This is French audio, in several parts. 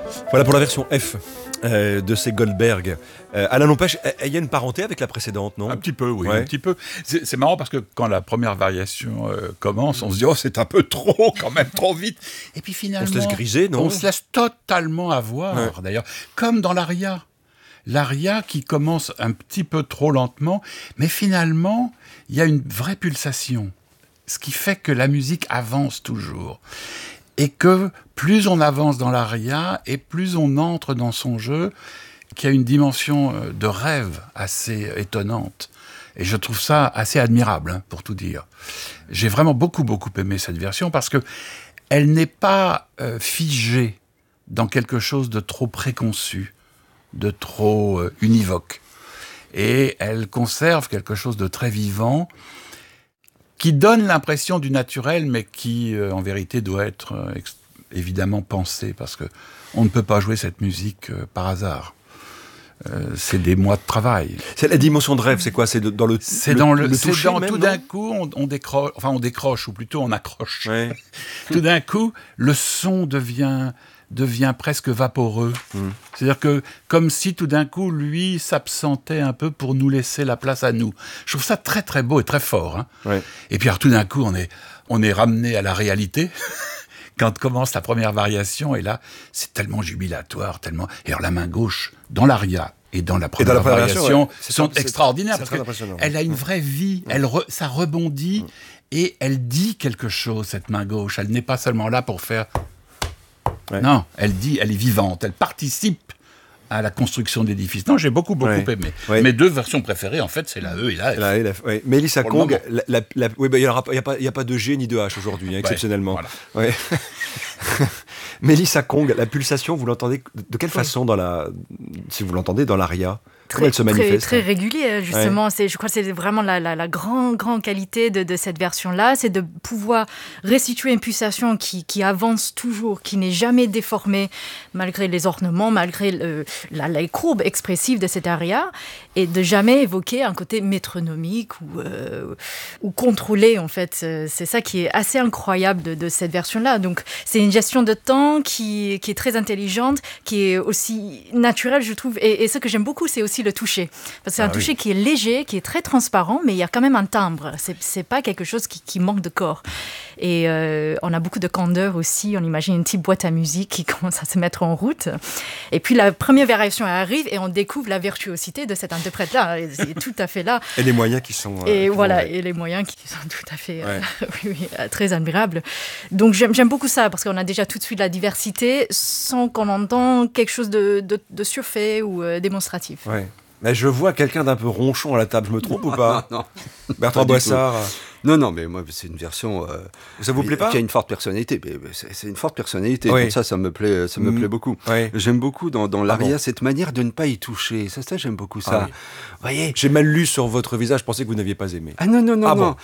Voilà pour la version F de ces Goldberg. Alain Lempêche, il y a une parenté avec la précédente, non ? Un petit peu, oui, Ouais. un petit peu. C'est marrant parce que quand la première variation commence, on se dit « Oh, c'est un peu trop, quand même, trop vite !» Et puis finalement... On se laisse griser, non ? On se laisse totalement avoir, Ouais. d'ailleurs. Comme dans l'aria. L'aria qui commence un petit peu trop lentement, mais finalement, il y a une vraie pulsation. Ce qui fait que la musique avance toujours. Et que plus on avance dans l'aria, et plus on entre dans son jeu, qui a une dimension de rêve assez étonnante. Et je trouve ça assez admirable, hein, pour tout dire. J'ai vraiment beaucoup aimé cette version, parce que elle n'est pas figée dans quelque chose de trop préconçu, de trop univoque. Et elle conserve quelque chose de très vivant, qui donne l'impression du naturel, mais qui, en vérité, doit être évidemment pensé, parce que on ne peut pas jouer cette musique par hasard. C'est des mois de travail. C'est la dimension de rêve, c'est quoi ? C'est dans le C'est dans le toucher même, tout non ? d'un coup, on décroche, ou plutôt on accroche. Ouais. Tout d'un coup, le son devient presque vaporeux. C'est-à-dire que, comme si tout d'un coup, lui s'absentait un peu pour nous laisser la place à nous. Je trouve ça très très beau et très fort. Hein. Ouais. Et puis alors, tout d'un coup, on est ramené à la réalité. Quand commence la première variation, et là, c'est tellement jubilatoire, tellement... Et alors, la main gauche, dans l'aria et dans la première variation, ouais. sont extraordinaires, c'est parce très qu'elle a une vraie vie, ça rebondit, et elle dit quelque chose, cette main gauche. Elle n'est pas seulement là pour faire... Ouais. Non, elle est vivante, elle participe à la construction d'édifices. Non, j'ai beaucoup Ouais. aimé. Ouais. Mes deux versions préférées, en fait, c'est la E et la F. Ouais. Mélissa Pour le Kong, oui, il n'y a pas de G ni de H aujourd'hui, hein, exceptionnellement. Voilà. Ouais. Mélissa Kong, la pulsation, vous l'entendez de quelle façon si vous l'entendez dans l'aria ? Comment elle se manifeste ? Très régulier, justement. Ouais. Je crois que c'est vraiment la grande qualité de cette version-là, c'est de pouvoir restituer une pulsation qui avance toujours, qui n'est jamais déformée, malgré les ornements, malgré les courbes expressives de cette aria, et de jamais évoquer un côté métronomique ou contrôlé, en fait. C'est ça qui est assez incroyable de cette version-là. Donc, c'est une gestion de temps qui est très intelligente, qui est aussi naturelle, je trouve. Et ce que j'aime beaucoup, c'est aussi le toucher. Parce que c'est un toucher qui est léger, qui est très transparent, mais il y a quand même un timbre. C'est pas quelque chose qui manque de corps. Et on a beaucoup de candeur aussi. On imagine une petite boîte à musique qui commence à se mettre en route. Et puis la première variation arrive et on découvre la virtuosité de cet interprète-là. C'est tout à fait là. Et les moyens qui sont... et les moyens qui sont tout à fait très admirables. Donc j'aime beaucoup ça, parce qu'on a déjà tout de suite la diversité sans qu'on entende quelque chose de surfait ou démonstratif. Ouais. Mais je vois quelqu'un d'un peu ronchon à la table, je me trompe ou pas ? Non. Bertrand Boissard. Non, mais moi, c'est une version... Ça vous plaît pas ? Qui a une forte personnalité. Mais c'est une forte personnalité. Oui. Pour ça me plaît beaucoup. Oui. J'aime beaucoup dans l'aria bon. cette manière de ne pas y toucher. Ça j'aime beaucoup ça. Oui. Vous voyez ? J'ai mal lu sur votre visage, je pensais que vous n'aviez pas aimé. Ah non. bon.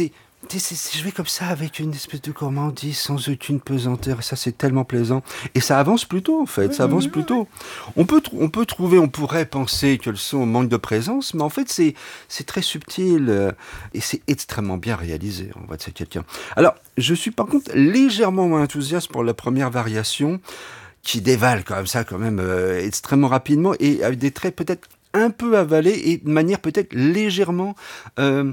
Je vais comme ça avec une espèce de gourmandise sans aucune pesanteur. Et ça, c'est tellement plaisant. Et ça avance plutôt, en fait. Ça avance plutôt. On pourrait penser que le son manque de présence, mais en fait, c'est très subtil et c'est extrêmement bien réalisé. On voit que c'est quelqu'un. Alors, je suis par contre légèrement moins enthousiaste pour la première variation qui dévale quand même extrêmement rapidement et avec des traits peut-être un peu avalés et de manière peut-être légèrement un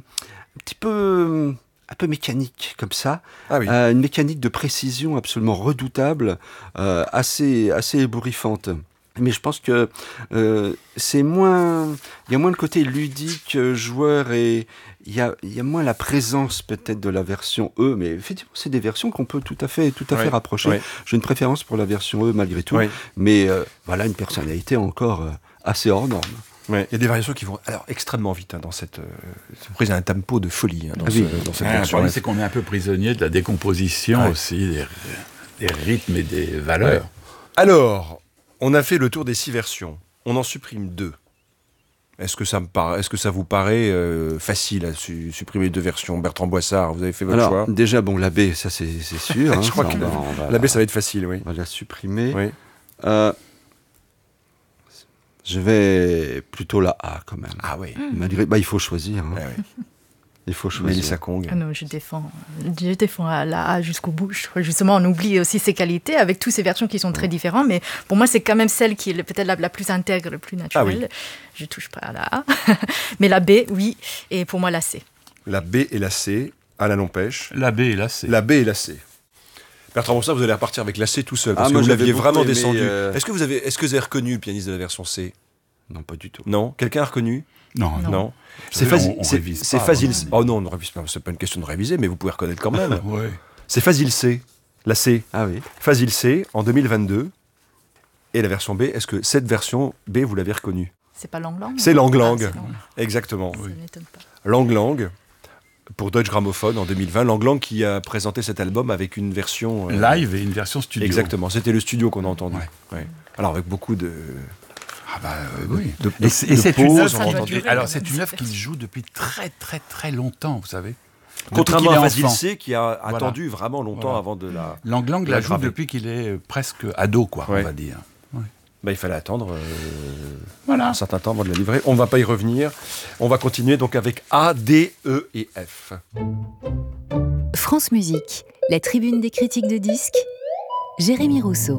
peu mécanique comme ça, une mécanique de précision absolument redoutable, assez ébouriffante. Mais je pense que il y a moins le côté ludique, joueur, et il y a moins la présence peut-être de la version E, mais effectivement c'est des versions qu'on peut tout à fait rapprocher. Ouais. J'ai une préférence pour la version E malgré tout, mais voilà une personnalité encore assez hors norme. Ouais. Il y a des variations qui vont extrêmement vite dans cette prise à un tempo de folie dans cette version. Le problème, c'est qu'on est un peu prisonnier de la décomposition aussi, des rythmes et des valeurs. Ouais. Alors, on a fait le tour des 6 versions. On en supprime 2. Est-ce que ça vous paraît facile à supprimer 2 versions ? Bertrand Boissard, vous avez fait votre choix ? Déjà, la B, ça c'est sûr. Je crois que la B, ça va être facile, oui. On va la supprimer. Oui. Je vais plutôt la A quand même. Ah oui. Malgré, il faut choisir. Hein. Ah oui. Il faut choisir. Mélissa Kong. Ah non, je défends la A jusqu'au bout. Justement, on oublie aussi ses qualités avec toutes ces versions qui sont très différentes, mais pour moi, c'est quand même celle qui est peut-être la plus intègre, la plus naturelle. Ah oui. Je touche pas à la A. Mais la B, oui, et pour moi, la C. La B et la C, Alain Lempêche. La B et la C. La B et la C. Bertrand Bossard, vous allez repartir avec la C tout seul, parce que moi, vous j'avais l'aviez beaucoup vraiment aimé, descendu. Est-ce que vous avez reconnu le pianiste de la version C? Non, pas du tout. Non? Quelqu'un a reconnu? Non. Non. C'est facile. On révise C'est pas, facile. vraiment. Oh non, on ne révise pas. C'est pas une question de réviser, mais vous pouvez reconnaître quand même. Ouais. C'est Fazil C. La C. Ah oui. Fazil C en 2022. Et la version B, est-ce que cette version B, vous l'avez reconnue? C'est pas Lang Lang? C'est Lang Lang. Ah, c'est Lang. Exactement. Ça m'étonne pas. Lang Lang pour Deutsche Grammophon en 2020. Lang Lang qui a présenté cet album avec une version Live et une version studio. Exactement. C'était le studio qu'on a entendu. Ouais. Ouais. Alors avec beaucoup de Ah bah oui. de Et c'est pauses, une on œuvre. a doit entendu. durer. Alors c'est une œuvre qu'il joue depuis très très très longtemps, vous savez. Contrairement Depuis à qu'il est Fazil enfant. C qui a Voilà. attendu vraiment longtemps Voilà. avant de la. Lang Lang de la la joue graver. depuis qu'il est presque ado, quoi, Ouais. on va dire. Bah, il fallait attendre Voilà. un certain temps avant de la livrer. On ne va pas y revenir. On va continuer donc avec A, D, E et F. France Musique, la tribune des critiques de disques, Jérémy Rousseau.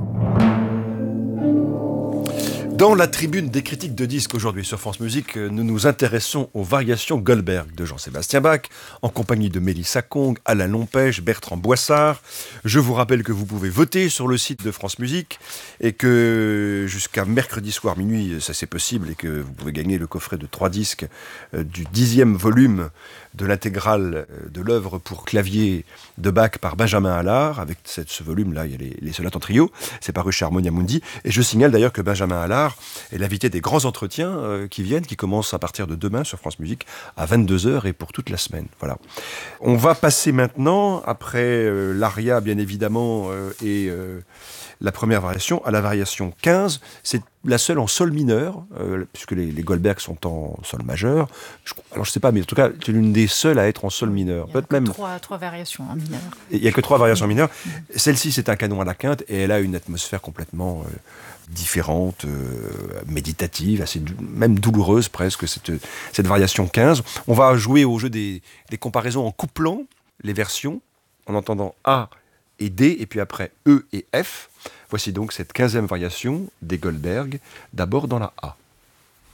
Dans la tribune des critiques de disques aujourd'hui sur France Musique, nous nous intéressons aux variations Goldberg de Jean-Sébastien Bach, en compagnie de Mélissa Kong, Alain Lempêche, Bertrand Boissard. Je vous rappelle que vous pouvez voter sur le site de France Musique et que jusqu'à mercredi soir minuit, ça c'est possible, et que vous pouvez gagner le coffret de 3 disques du 10e volume de l'intégrale de l'œuvre pour clavier de Bach par Benjamin Allard. Avec ce volume-là, il y a les sonates en trio. C'est paru chez Harmonia Mundi. Et je signale d'ailleurs que Benjamin Allard est l'invité des grands entretiens qui commencent à partir de demain sur France Musique à 22h et pour toute la semaine. Voilà. On va passer maintenant, après l'aria bien évidemment et la première variation, à la variation 15. C'est la seule en sol mineur, puisque les Goldberg sont en sol majeur. Alors je sais pas, mais en tout cas, c'est l'une des seules à être en sol mineur. Il y a Peut-être même. trois variations en mineur. Il n'y a que 3 variations mineures. Celle-ci, c'est un canon à la quinte et elle a une atmosphère complètement différente, méditative, même douloureuse presque, cette variation 15. On va jouer au jeu des comparaisons en couplant les versions, en entendant A et D, et puis après E et F. Voici donc cette 15e variation des Goldberg, d'abord dans la A.